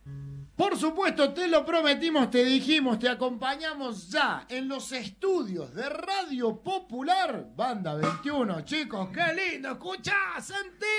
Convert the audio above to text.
Por supuesto, te lo prometimos, te dijimos, te acompañamos ya en los estudios de Radio Popular, Banda 21. Chicos, qué lindo, escuchá, sentí.